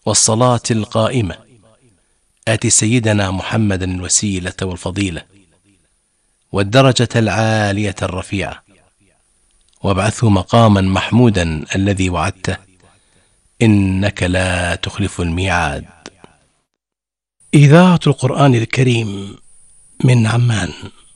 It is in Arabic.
والصلاة القائمة آت سيدنا محمدا الوسيلة والفضيلة والدرجة العالية الرفيعة وابعثه مقاما محمودا الذي وعدته إنك لا تخلف الميعاد. إذاعة القرآن الكريم من عمان.